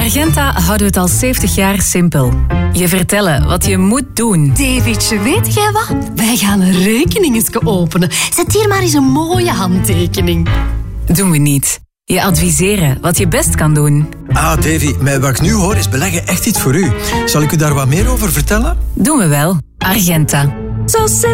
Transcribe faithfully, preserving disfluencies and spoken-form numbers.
Argenta houden we het al zeventig jaar simpel. Je vertellen wat je moet doen. Davidje, weet jij wat? Wij gaan een rekening eens openen. Zet hier maar eens een mooie handtekening. Doen we niet. Je adviseren wat je best kan doen. Ah, Davy, met wat ik nu hoor is beleggen echt iets voor u. Zal ik u daar wat meer over vertellen? Doen we wel. Argenta. Zo simpel.